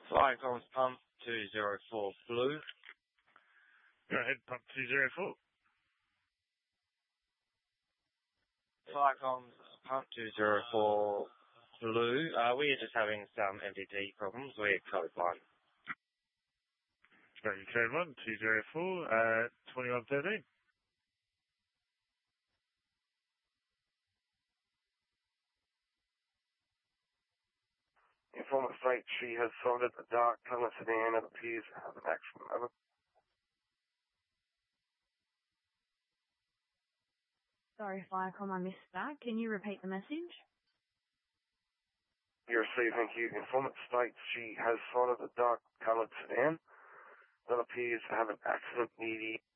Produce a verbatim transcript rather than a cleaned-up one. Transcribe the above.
Flycom's pump two zero four blue. Go ahead, pump two zero four. Flycom's pump two zero four blue. Uh, we are just having some M D D problems. We're code one. Go ahead, code one, two zero four, uh, twenty-one thirteen. Informant states she has spotted a dark coloured sedan that appears to have an accident. Over. Sorry, Flycom, I missed that. Can you repeat the message? You receive, thank you. Informant states she has spotted a dark coloured sedan that appears to have an accident near the